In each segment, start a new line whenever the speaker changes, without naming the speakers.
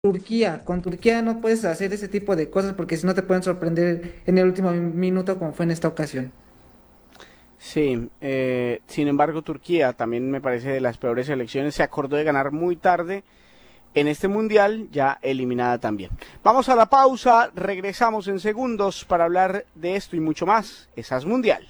Turquía. Con Turquía no puedes hacer ese tipo de cosas porque si no te pueden sorprender en el último minuto como fue en esta ocasión.
Sí, sin embargo Turquía también me parece de las peores selecciones, se acordó de ganar muy tarde en este mundial, ya eliminada también. Vamos a la pausa, regresamos en segundos para hablar de esto y mucho más. Esas Mundial.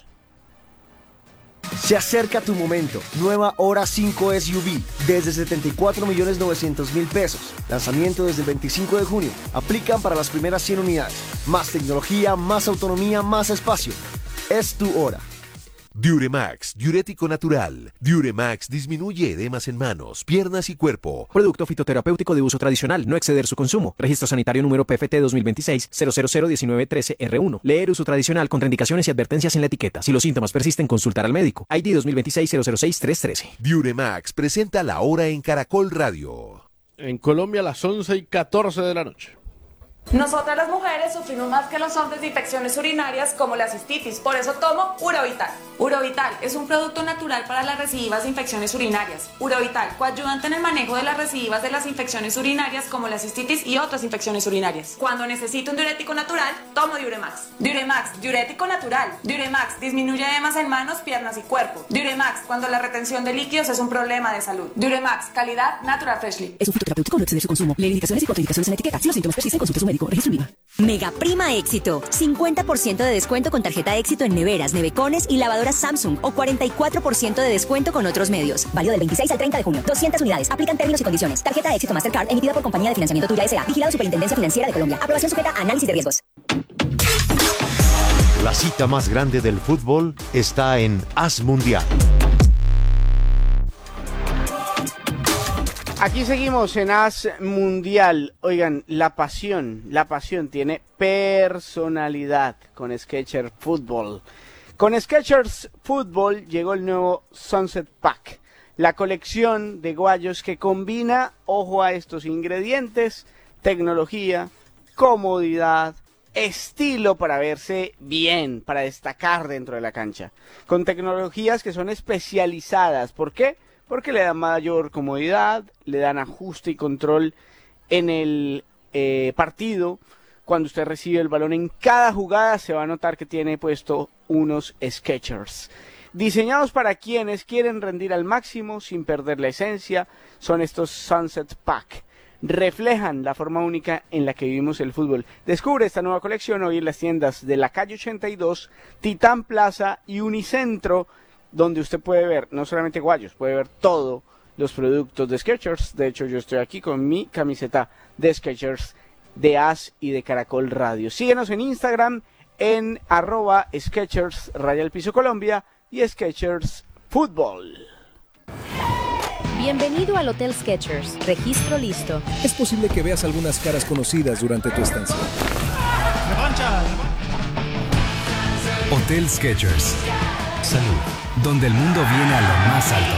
Se acerca tu momento. Nueva Hora 5 SUV desde 74.900.000 pesos. Lanzamiento desde el 25 de junio. Aplican para las primeras 100 unidades. Más tecnología, más autonomía, más espacio. Es tu hora.
Diuremax, diurético natural. Diuremax disminuye edemas en manos, piernas y cuerpo.
Producto fitoterapéutico de uso tradicional, no exceder su consumo. Registro sanitario número PFT 2026-0001913R1. Leer uso tradicional, contraindicaciones y advertencias en la etiqueta. Si los síntomas persisten, consultar al médico. ID 2026-006-313.
Diuremax presenta la hora en Caracol Radio.
En Colombia a las 11:14 de la noche.
Nosotras las mujeres sufrimos más que los hombres de infecciones urinarias como la cistitis, por eso tomo Urovital. Urovital es un producto natural para las recidivas de infecciones urinarias. Urovital, coayudante en el manejo de las recidivas de las infecciones urinarias como la cistitis y otras infecciones urinarias. Cuando necesito un diurético natural, tomo Diuremax. Diuremax, diurético natural. Diuremax, disminuye edemas en manos, piernas y cuerpo. Diuremax, cuando la retención de líquidos es un problema de salud. Diuremax, calidad Natural Freshly.
Es un fitoterapéutico, no exceder su consumo. Lee indicaciones y contraindicaciones en la etiqueta. Si los síntomas persisten, consulte a su médico. Registro IVA.
Mega Prima Éxito. 50% de descuento con tarjeta Éxito en neveras, nevecones y lavadoras Samsung o 44% de descuento con otros medios.
Válido del 26 al 30 de junio. 200 unidades. Aplican términos y condiciones. Tarjeta Éxito Mastercard emitida por Compañía de Financiamiento Tuya S.A. Vigilado Superintendencia Financiera de Colombia. Aprobación sujeta a análisis de riesgos.
La cita más grande del fútbol está en As Mundial.
Aquí seguimos en As Mundial. Oigan, la pasión tiene personalidad con Skechers Football. Con Skechers Football llegó el nuevo Sunset Pack, la colección de guayos que combina, ojo a estos ingredientes, tecnología, comodidad, estilo para verse bien, para destacar dentro de la cancha, con tecnologías que son especializadas. ¿Por qué? Porque le dan mayor comodidad, le dan ajuste y control en el partido. Cuando usted recibe el balón en cada jugada se va a notar que tiene puesto unos Skechers. Diseñados para quienes quieren rendir al máximo sin perder la esencia, son estos Sunset Pack. Reflejan la forma única en la que vivimos el fútbol. Descubre esta nueva colección hoy en las tiendas de la calle 82, Titán Plaza y Unicentro, donde usted puede ver no solamente guayos, puede ver todos los productos de Skechers. De hecho, yo estoy aquí con mi camiseta de Skechers, de As y de Caracol Radio. Síguenos en Instagram en @Skechers_Colombia y Skechers Fútbol.
Bienvenido al Hotel Skechers. Registro listo.
Es posible que veas algunas caras conocidas durante tu estancia.
¡Revancha!
Hotel Skechers. Salud, donde el mundo viene a lo más alto.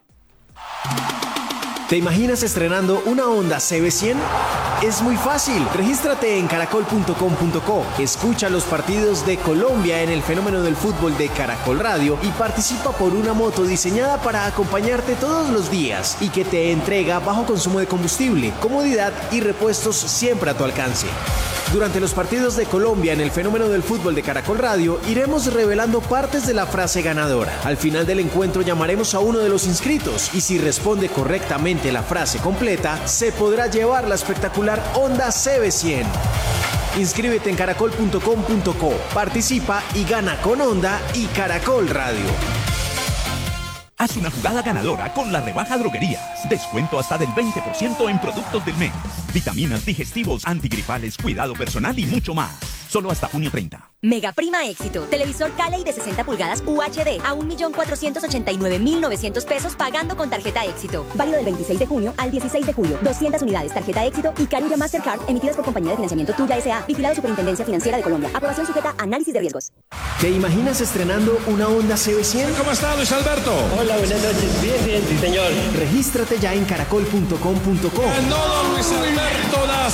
¿Te imaginas estrenando una Honda CB100? Es muy fácil. Regístrate en caracol.com.co. Escucha los partidos de Colombia en el fenómeno del fútbol de Caracol Radio y participa por una moto diseñada para acompañarte todos los días y que te entrega bajo consumo de combustible, comodidad y repuestos siempre a tu alcance. Durante los partidos de Colombia en el fenómeno del fútbol de Caracol Radio, iremos revelando partes de la frase ganadora. Al final del encuentro llamaremos a uno de los inscritos y si responde correctamente la frase completa, se podrá llevar la espectacular Honda CB100. Inscríbete en caracol.com.co, participa y gana con Honda y Caracol Radio.
Haz una jugada ganadora con la rebaja Droguerías. Descuento hasta del 20% en productos del mes. Vitaminas, digestivos, antigripales, cuidado personal y mucho más. Solo hasta junio 30.
Mega Prima Éxito. Televisor Cali de 60 pulgadas UHD a 1.489.900 pesos pagando con tarjeta Éxito.
Válido del 26 de junio al 16 de julio. 200 unidades. Tarjeta Éxito y Caribia Mastercard emitidas por Compañía de Financiamiento Tuya S.A. Vigilado Superintendencia Financiera de Colombia. Aprobación sujeta a análisis de riesgos.
¿Te imaginas estrenando una Honda CB100?
¿Cómo está, Luis Alberto?
Hola, buenas noches. Bien, sí, señor.
Regístrate ya en caracol.com.co.
No, Luis Alberto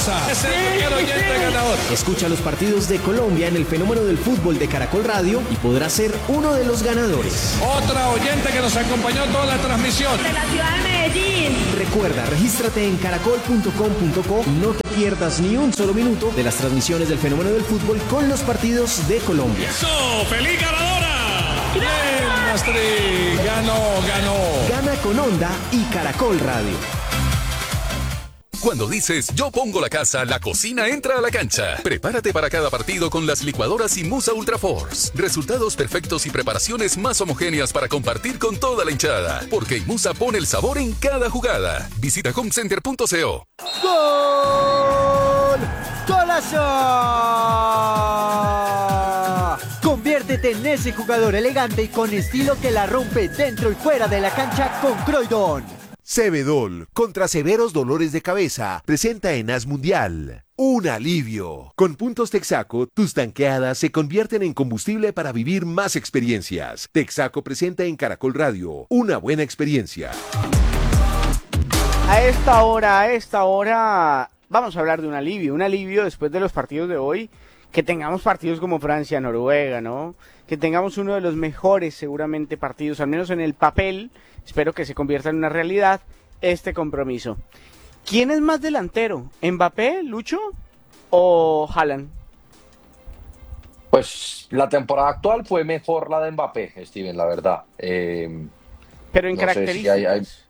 casa. Es el primer oyente ganador.
Escucha los partidos de Colombia en el Fenómeno del Fútbol de Caracol Radio y podrás ser uno de los ganadores.
Otra oyente que nos acompañó toda la transmisión.
De la ciudad de Medellín.
Recuerda, regístrate en caracol.com.co y no te pierdas ni un solo minuto de las transmisiones del Fenómeno del Fútbol con los partidos de Colombia.
¡Eso! ¡Feliz ganadora! ¡Bien, Astrid! ¡Ganó!
Gana con Onda y Caracol Radio.
Cuando dices yo pongo la casa, la cocina entra a la cancha. Prepárate para cada partido con las licuadoras Inmusa Ultra Force. Resultados perfectos y preparaciones más homogéneas para compartir con toda la hinchada. Porque Inmusa pone el sabor en cada jugada. Visita homecenter.co.
¡Gol! ¡Golazo! Conviértete en ese jugador elegante y con estilo que la rompe dentro y fuera de la cancha con Croydon.
Cebedol, contra severos dolores de cabeza, presenta en As Mundial un alivio. Con puntos Texaco, tus tanqueadas se convierten en combustible para vivir más experiencias. Texaco presenta en Caracol Radio una buena experiencia.
A esta hora, vamos a hablar de un alivio después de los partidos de hoy, que tengamos partidos como Francia, Noruega, ¿no? Que tengamos uno de los mejores, seguramente, partidos, al menos en el papel. Espero que se convierta en una realidad este compromiso. ¿Quién es más delantero? ¿Mbappé, Lucho o Haaland?
Pues la temporada actual fue mejor la de Mbappé, Steven, la verdad.
Pero en características.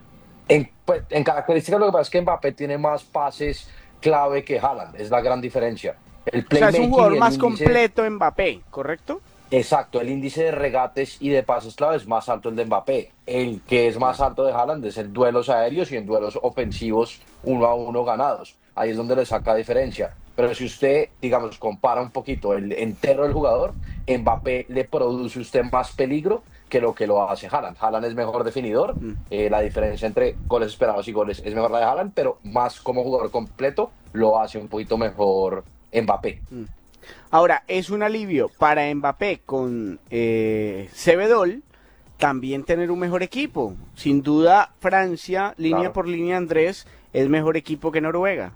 En características lo que pasa es que Mbappé tiene más pases clave que Haaland, es la gran diferencia.
O sea, es un jugador más completo Mbappé, ¿correcto?
Exacto, el índice de regates y de pases clave es más alto el de Mbappé. El que es más alto de Haaland es en duelos aéreos y en duelos ofensivos 1-1 ganados. Ahí es donde le saca diferencia. Pero si usted, digamos, compara un poquito el entero del jugador, Mbappé le produce a usted más peligro que lo hace Haaland. Haaland es mejor definidor, la diferencia entre goles esperados y goles es mejor la de Haaland, pero más como jugador completo lo hace un poquito mejor Mbappé.
Ahora, es un alivio para Mbappé con Cebedol también tener un mejor equipo. Sin duda, Francia, línea por línea, Andrés, es mejor equipo que Noruega.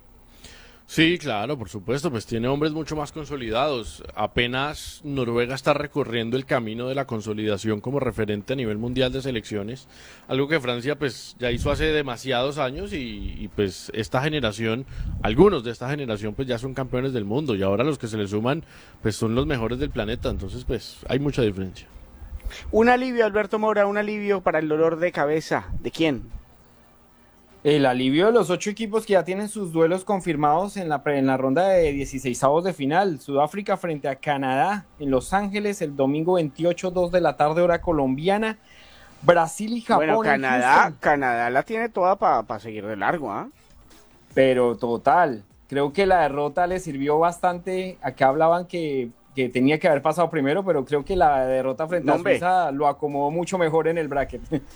Sí, claro, por supuesto, pues tiene hombres mucho más consolidados. Apenas Noruega está recorriendo el camino de la consolidación como referente a nivel mundial de selecciones, algo que Francia pues ya hizo hace demasiados años y pues esta generación, algunos de esta generación pues ya son campeones del mundo y ahora los que se le suman pues son los mejores del planeta, entonces pues hay mucha diferencia.
Un alivio, Alberto Mora, un alivio para el dolor de cabeza, ¿de quién?
El alivio de los 8 equipos que ya tienen sus duelos confirmados en la ronda de 16avos de final. Sudáfrica frente a Canadá en Los Ángeles el domingo 28, 2 de la tarde, hora colombiana. Brasil y Japón.
Bueno, Canadá la tiene toda para seguir de largo, ¿ah?
Pero total, creo que la derrota le sirvió bastante. Acá hablaban que tenía que haber pasado primero, pero creo que la derrota frente a Suiza lo acomodó mucho mejor en el bracket.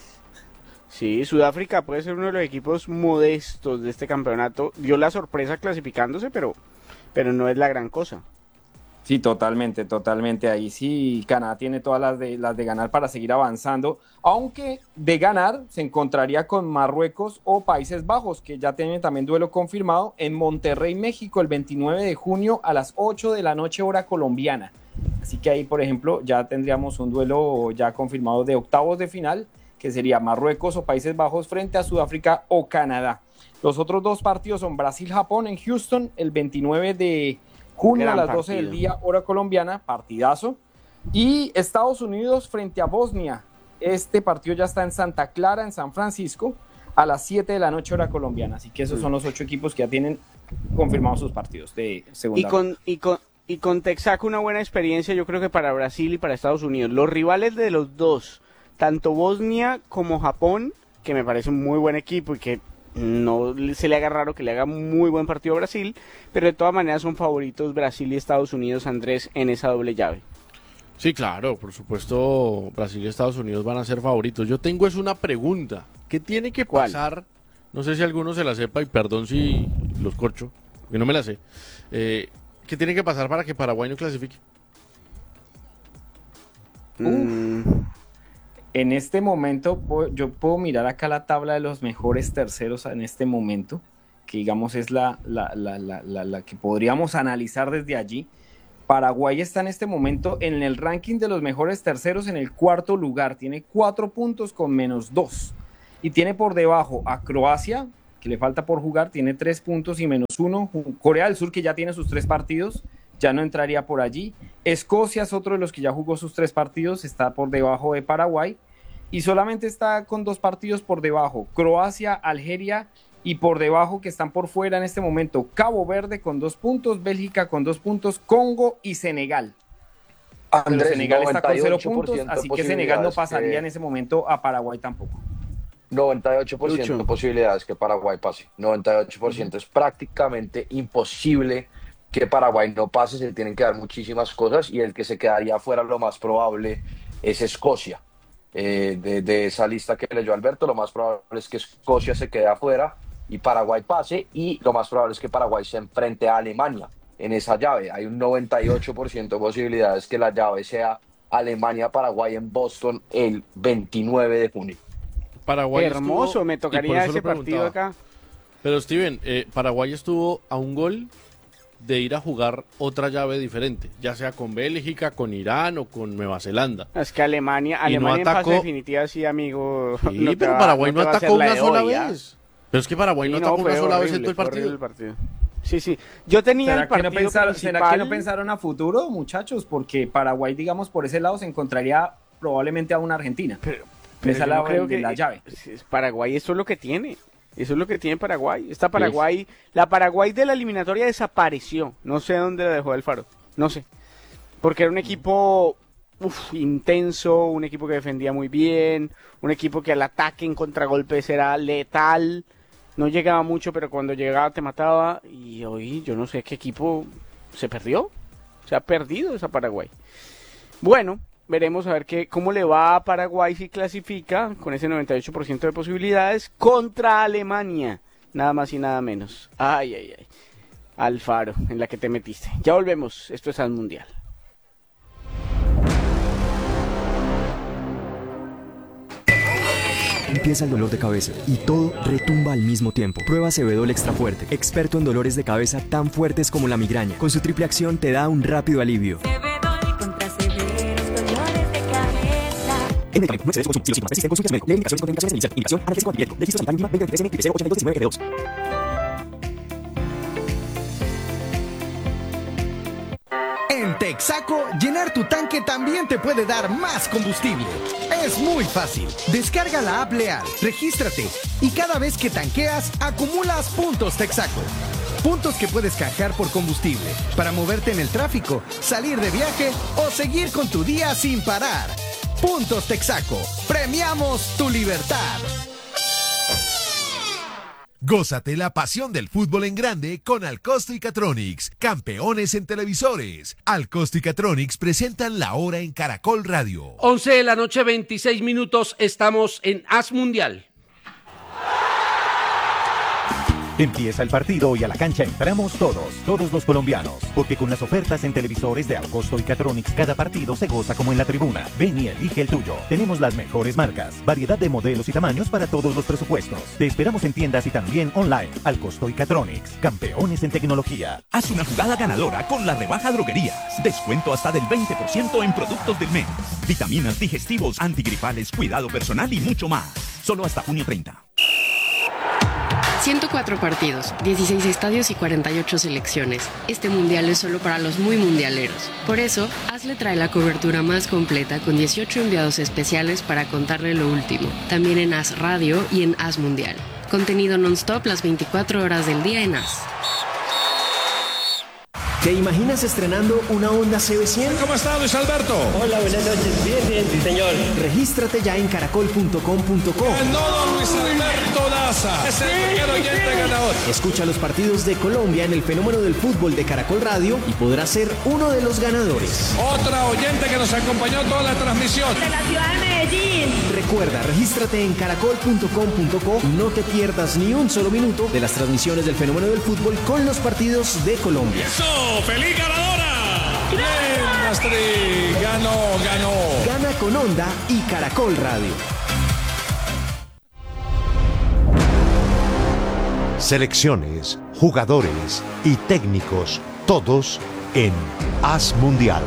Sí, Sudáfrica puede ser uno de los equipos modestos de este campeonato. Dio la sorpresa clasificándose, pero no es la gran cosa.
Sí, totalmente. Ahí sí, Canadá tiene todas las de ganar para seguir avanzando. Aunque de ganar se encontraría con Marruecos o Países Bajos, que ya tienen también duelo confirmado en Monterrey, México, el 29 de junio a las 8 de la noche, hora colombiana. Así que ahí, por ejemplo, ya tendríamos un duelo ya confirmado de octavos de final, que sería Marruecos o Países Bajos frente a Sudáfrica o Canadá. Los otros dos partidos son Brasil-Japón en Houston el 29 de junio a las 12 del día, hora colombiana, partidazo. Y Estados Unidos frente a Bosnia. Este partido ya está en Santa Clara, en San Francisco, a las 7 de la noche, hora colombiana. Así que esos son los 8 equipos que ya tienen confirmados sus partidos de segunda ronda.
Y con Texaco una buena experiencia, yo creo que para Brasil y para Estados Unidos. Los rivales de los dos, tanto Bosnia como Japón, que me parece un muy buen equipo y que no se le haga raro que le haga muy buen partido a Brasil, pero de todas maneras son favoritos Brasil y Estados Unidos, Andrés, en esa doble llave.
Sí, claro, por supuesto Brasil y Estados Unidos van a ser favoritos. Yo tengo una pregunta, ¿qué tiene que pasar? No sé si alguno se la sepa y perdón si los corcho, que no me la sé. ¿Qué tiene que pasar para que Paraguay no clasifique?
En este momento, yo puedo mirar acá la tabla de los mejores terceros en este momento. que digamos es la que podríamos analizar desde allí, Paraguay está en este momento en el ranking de los mejores terceros en el 4º lugar, tiene 4 puntos con -2 y tiene por debajo a Croacia, que le falta por jugar, tiene 3 puntos y -1, Corea del Sur, que ya tiene sus 3 partidos, ya no entraría por allí, Escocia es otro de los que ya jugó sus 3 partidos, está por debajo de Paraguay, y solamente está con 2 partidos por debajo, Croacia, Algeria, y por debajo, que están por fuera en este momento, Cabo Verde con 2 puntos, Bélgica con 2 puntos, Congo y Senegal. Pero Senegal está con 0 puntos, así que Senegal no pasaría en ese momento a Paraguay tampoco.
98% de posibilidades que Paraguay pase. 98%. Es prácticamente imposible que Paraguay no pase. Se tienen que dar muchísimas cosas y el que se quedaría fuera lo más probable es Escocia. De esa lista que leyó Alberto, lo más probable es que Escocia se quede afuera y Paraguay pase, y lo más probable es que Paraguay se enfrente a Alemania en esa llave. Hay un 98% de posibilidades que la llave sea Alemania-Paraguay en Boston el 29 de junio.
Paraguay hermoso, me tocaría ese partido acá.
Pero Steven, Paraguay estuvo a un gol de ir a jugar otra llave diferente, ya sea con Bélgica, con Irán o con Nueva Zelanda.
Es que Alemania
no
en fase definitiva, sí, amigo.
Sí, no pero Paraguay no atacó una sola vez. Pero es que Paraguay no atacó una sola vez en todo el partido.
Sí. Yo tenía el partido principal.
¿Será que no pensaron a futuro, muchachos? Porque Paraguay, digamos, por ese lado se encontraría probablemente a una Argentina. Pero esa
no creo
que la llave.
Paraguay, eso es lo que tiene. Eso es lo que tiene Paraguay. Esta Paraguay, la Paraguay de la eliminatoria desapareció. No sé dónde la dejó Alfaro. No sé. Porque era un equipo intenso, un equipo que defendía muy bien, un equipo que al ataque en contragolpes era letal. No llegaba mucho, pero cuando llegaba te mataba. Y hoy yo no sé qué equipo se perdió. Se ha perdido esa Paraguay. Bueno, veremos a ver cómo le va a Paraguay si clasifica con ese 98% de posibilidades contra Alemania. Nada más y nada menos. Ay. Alfaro, en la que te metiste. Ya volvemos. Esto es Al Mundial.
Empieza el dolor de cabeza y todo retumba al mismo tiempo. Prueba Sebedol Extra Fuerte, experto en dolores de cabeza tan fuertes como la migraña. Con su triple acción te da un rápido alivio.
Sebedol contra severos dolores de cabeza.
En medicamento, no excedes consumo, sino persisten, consulta a su médico. Lee indicaciones y contraindicaciones de iniciación, analgésico antipirético, registro sanitario mínima 2023 y 8219
En Texaco, llenar tu tanque también te puede dar más combustible. Es muy fácil. Descarga la app Leal, regístrate y cada vez que tanqueas, acumulas puntos Texaco. Puntos que puedes canjear por combustible, para moverte en el tráfico, salir de viaje o seguir con tu día sin parar. Puntos Texaco. Premiamos tu libertad.
Gózate la pasión del fútbol en grande con Alcosto y Catronics, campeones en televisores. Alcosto y Catronics presentan la hora en Caracol Radio.
11 de la noche, 26 minutos, estamos en As Mundial.
Empieza el partido y a la cancha entramos todos los colombianos, porque con las ofertas en televisores de Alcosto y Catronics cada partido se goza como en la tribuna. Ven y elige el tuyo. Tenemos las mejores marcas, variedad de modelos y tamaños para todos los presupuestos. Te esperamos en tiendas y también online. Alcosto y Catronics, campeones en tecnología. Haz una jugada ganadora con la rebaja Droguerías. Descuento hasta del 20% en productos del mes. Vitaminas, digestivos, antigripales, cuidado personal y mucho más. Solo hasta junio 30.
104 partidos, 16 estadios y 48 selecciones. Este mundial es solo para los muy mundialeros. Por eso, AS le trae la cobertura más completa con 18 enviados especiales para contarle lo último. También en AS Radio y en AS Mundial. Contenido non-stop las 24 horas del día en AS.
¿Te imaginas estrenando una Honda CB100?
¿Cómo está, Luis Alberto?
Hola, buenas noches. Bien, sí, señor.
Regístrate ya en caracol.com.co.
Ganó don Luis Alberto Daza. Es el primer oyente ganador.
Escucha los partidos de Colombia en el fenómeno del fútbol de Caracol Radio y podrás ser uno de los ganadores.
Otra oyente que nos acompañó toda la transmisión.
De la ciudad de Medellín.
Recuerda, regístrate en caracol.com.co y no te pierdas ni un solo minuto de las transmisiones del fenómeno del fútbol con los partidos de Colombia.
¡Eso! ¡Feliz ganadora! ¡Bien, Astrid! ¡Ganó!
Gana con Honda y Caracol Radio.
Selecciones, jugadores y técnicos, todos en Haz Mundial.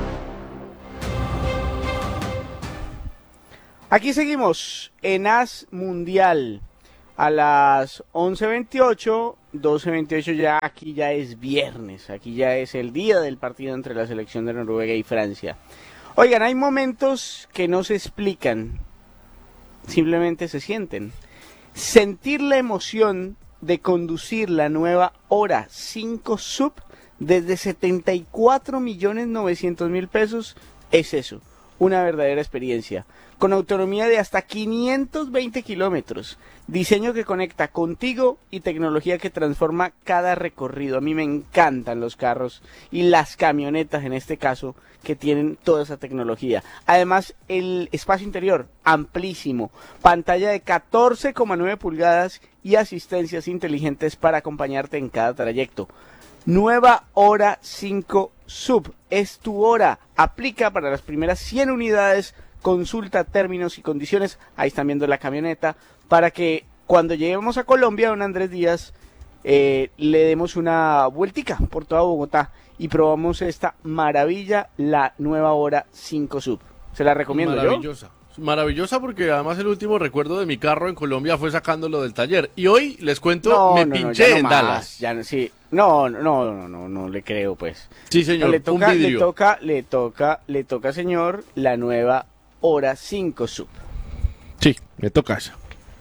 Aquí seguimos en Haz Mundial a las 11:28, 12:28 ya, aquí ya es viernes, aquí ya es el día del partido entre la selección de Noruega y Francia. Oigan, hay momentos que no se explican, simplemente se sienten. Sentir la emoción de conducir la nueva Hora 5 Sub desde 74.900.000 pesos es eso, una verdadera experiencia. Con autonomía de hasta 520 kilómetros, diseño que conecta contigo y tecnología que transforma cada recorrido. A mí me encantan los carros y las camionetas en este caso que tienen toda esa tecnología. Además, el espacio interior amplísimo, pantalla de 14,9 pulgadas y asistencias inteligentes para acompañarte en cada trayecto. Nueva Hora 5 Sub, es tu hora, aplica para las primeras 100 unidades. Consulta términos y condiciones, ahí están viendo la camioneta, para que cuando lleguemos a Colombia, don Andrés Díaz, le demos una vueltica por toda Bogotá y probamos esta maravilla, la nueva Hora 5 Sub. Se la recomiendo.
Maravillosa. Maravillosa porque además el último recuerdo de mi carro en Colombia fue sacándolo del taller. Y hoy, les cuento, me pinché en Dallas.
Ya, sí. No le creo, pues.
Sí, señor,
no, le toca,
un vidrio.
Le toca, señor, la nueva Hora 5 Sub.
Sí, me toca esa.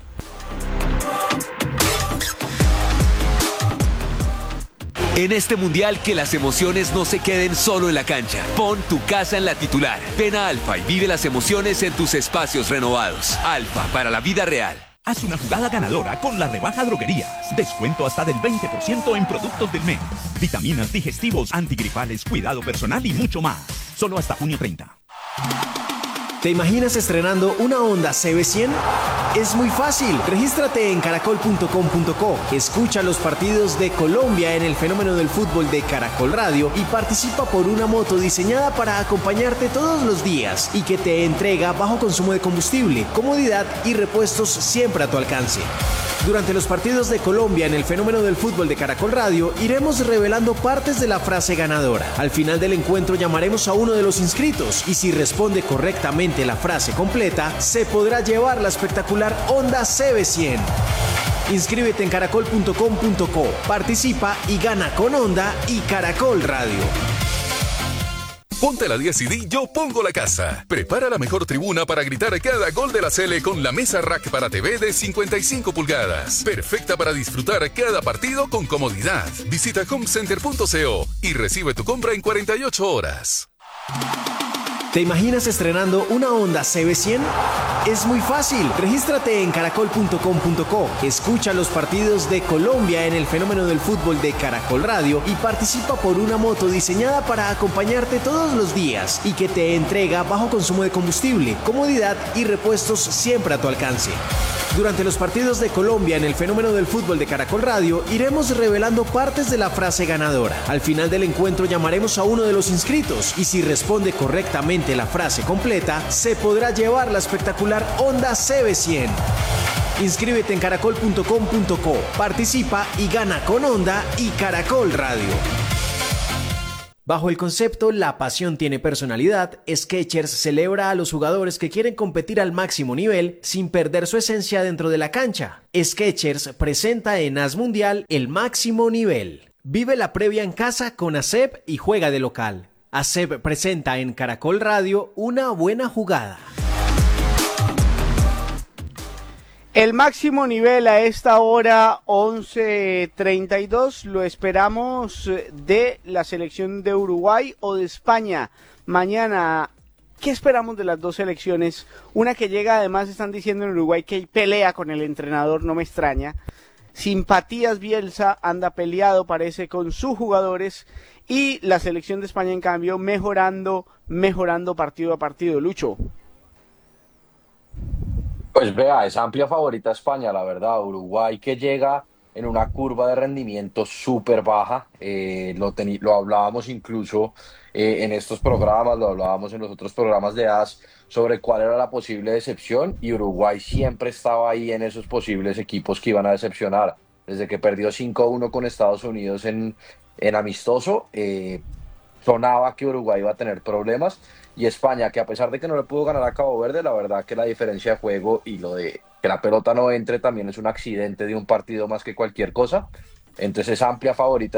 En este mundial que las emociones no se queden solo en la cancha. Pon tu casa en la titular. Ven a Alfa y vive las emociones en tus espacios renovados. Alfa, para la vida real.
Haz una jugada ganadora con la rebaja Droguerías. Descuento hasta del 20% en productos del mes. Vitaminas, digestivos, antigripales, cuidado personal y mucho más. Solo hasta junio 30.
¿Te imaginas estrenando una Honda CB100? Es muy fácil. Regístrate en caracol.com.co. Escucha los partidos de Colombia en el fenómeno del fútbol de Caracol Radio y participa por una moto diseñada para acompañarte todos los días y que te entrega bajo consumo de combustible, comodidad y repuestos siempre a tu alcance. Durante los partidos de Colombia en el fenómeno del fútbol de Caracol Radio, iremos revelando partes de la frase ganadora. Al final del encuentro llamaremos a uno de los inscritos y si responde correctamente la frase completa, se podrá llevar la espectacular Honda CB100. Inscríbete en caracol.com.co, participa y gana con Honda y Caracol Radio.
Ponte la 10 y di Yo Pongo la Casa. Prepara la mejor tribuna para gritar cada gol de la Sele con la mesa rack para TV de 55 pulgadas. Perfecta para disfrutar cada partido con comodidad. Visita homecenter.co y recibe tu compra en 48 horas.
¿Te imaginas estrenando una Honda CB100? Es muy fácil. Regístrate en caracol.com.co. Escucha los partidos de Colombia en el fenómeno del fútbol de Caracol Radio y participa por una moto diseñada para acompañarte todos los días y que te entrega bajo consumo de combustible, comodidad y repuestos siempre a tu alcance. Durante los partidos de Colombia en el fenómeno del fútbol de Caracol Radio, iremos revelando partes de la frase ganadora. Al final del encuentro llamaremos a uno de los inscritos y si responde correctamente la frase completa, se podrá llevar la espectacular Honda CB100. Inscríbete en caracol.com.co, participa y gana con Honda y Caracol Radio. Bajo el concepto La pasión tiene personalidad, Skechers celebra a los jugadores que quieren competir al máximo nivel sin perder su esencia dentro de la cancha. Skechers presenta en Haz Mundial el máximo nivel. Vive la previa en casa con ASEP y juega de local. ASEP presenta en Caracol Radio Una buena jugada.
El máximo nivel a esta hora 11:32 lo esperamos de la selección de Uruguay o de España. Mañana, ¿qué esperamos de las dos selecciones? Una que llega, además están diciendo en Uruguay que hay pelea con el entrenador, no me extraña. Simpatías Bielsa anda peleado, parece, con sus jugadores y la selección de España, en cambio, mejorando partido a partido. Lucho.
Pues vea, es amplia favorita España, la verdad. Uruguay que llega en una curva de rendimiento súper baja. Lo hablábamos incluso en estos programas, lo hablábamos en los otros programas de AS sobre cuál era la posible decepción y Uruguay siempre estaba ahí en esos posibles equipos que iban a decepcionar. desde que perdió 5-1 con Estados Unidos en amistoso, sonaba que Uruguay iba a tener problemas, y España, que a pesar de que no le pudo ganar a Cabo Verde, la verdad que la diferencia de juego y lo de que la pelota no entre también es un accidente de un partido más que cualquier cosa. Entonces es amplia favorita